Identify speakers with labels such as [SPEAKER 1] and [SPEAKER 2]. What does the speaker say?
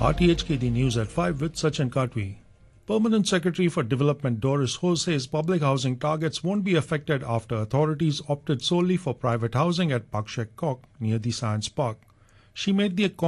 [SPEAKER 1] RTHKD News at 5 with Sachin Katwi. Permanent Secretary for Development Doris Ho says public housing targets won't be affected after authorities opted solely for private housing at Pakshek Kok near the Science Park. She made the